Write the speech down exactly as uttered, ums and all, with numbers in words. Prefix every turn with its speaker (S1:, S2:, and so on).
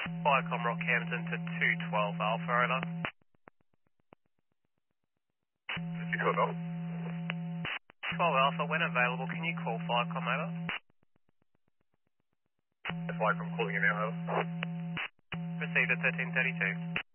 S1: Viacom Rockhampton to two twelve Alpha, over.
S2: two twelve Alpha.
S1: twelve Alpha, when available, can you call Viacom, over?
S2: That's Viacom calling you now, over.
S1: Received at thirteen thirty-two.